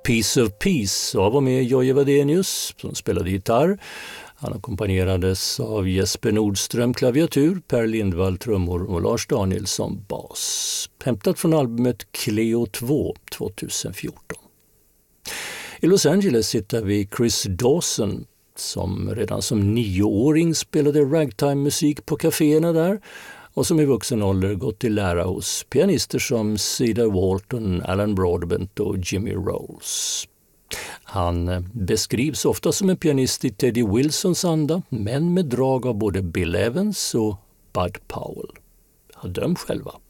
Piece of Peace av och med Jojje Wadenius som spelade gitarr. Han ackompanjerades av Jesper Nordström klaviatur, Per Lindvall trummor och Lars Danielsson bas. Hämtat från albumet Cleo 2 2014. I Los Angeles hittar vi Chris Dawson som redan som 9-åring spelade ragtime-musik på kaféerna där och som i vuxen ålder gått i lära hos pianister som Cedar Walton, Alan Broadbent och Jimmy Rolls. Han beskrivs ofta som en pianist i Teddy Wilsons anda, men med drag av både Bill Evans och Bud Powell. Döm själva.